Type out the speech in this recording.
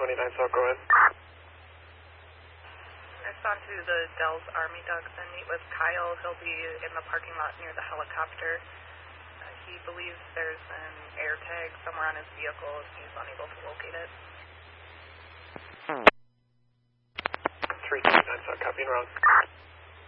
South, go ahead. Respond to the Dells Army Dogs and meet with Kyle. He'll be in the parking lot near the helicopter. He believes there's an air tag somewhere on his vehicle and he's unable to locate it. 329 South, copy and route.